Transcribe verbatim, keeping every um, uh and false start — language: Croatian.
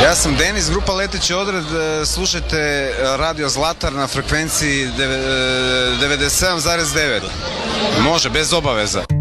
Ja sam Denis, grupa Leteći odred, slušajte Radio Zlatar na frekvenciji devedeset sedam zarez devet. Može, bez obaveza.